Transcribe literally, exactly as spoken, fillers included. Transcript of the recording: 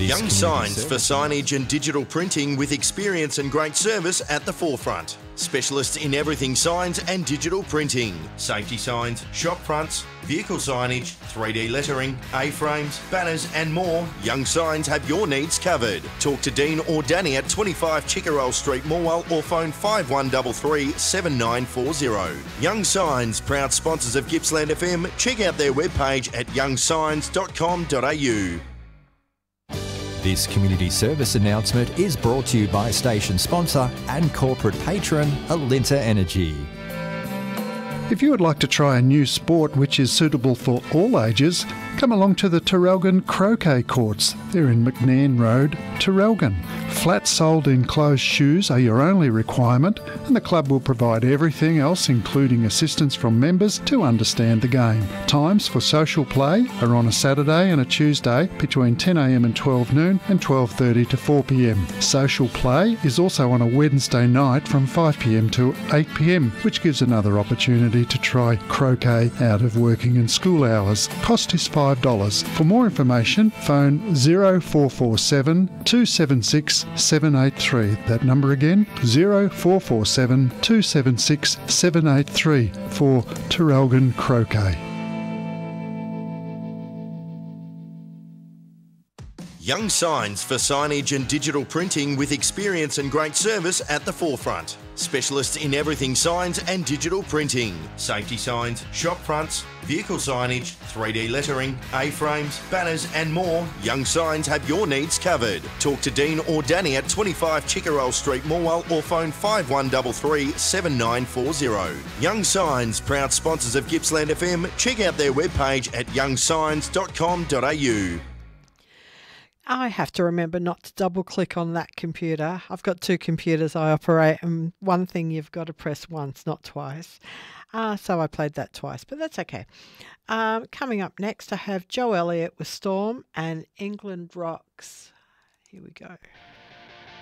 Young Signs for signage and digital printing with experience and great service at the forefront. Specialists in everything signs and digital printing. Safety signs, shop fronts, vehicle signage, three D lettering, A-frames, banners and more. Young Signs have your needs covered. Talk to Dean or Danny at twenty-five Chickerell Street, Morwell, or phone five one three three, seven nine four zero. Young Signs, proud sponsors of Gippsland F M. Check out their webpage at young signs dot com dot a u. This community service announcement is brought to you by station sponsor and corporate patron Alinta Energy. If you would like to try a new sport which is suitable for all ages, come along to the Terrelgan Croquet Courts. They're in McNairn Road, Terrelgan. Flat-soled enclosed shoes are your only requirement, and the club will provide everything else, including assistance from members, to understand the game. Times for social play are on a Saturday and a Tuesday between ten a m and twelve noon and twelve thirty to four p m. Social play is also on a Wednesday night from five p m to eight p m, which gives another opportunity to try croquet out of working and school hours. Cost is five dollars. For more information, phone zero four four seven, two seven six, seven eight three. That number again, zero four four seven, two seven six, seven eight three for Terrelgan Croquet. Young Signs for signage and digital printing with experience and great service at the forefront. Specialists in everything signs and digital printing. Safety signs, shop fronts, vehicle signage, three D lettering, A-frames, banners and more. Young Signs have your needs covered. Talk to Dean or Danny at twenty-five Chickerell Street, Morwell, or phone five one three three, seven nine four zero. Young Signs, proud sponsors of Gippsland F M. Check out their webpage at young signs dot com dot a u. I have to remember not to double click on that computer. I've got two computers I operate, and one thing you've got to press once, not twice. Uh, so I played that twice, but that's okay. Um, coming up next, I have Joe Elliott with Storm and England Rocks. Here we go.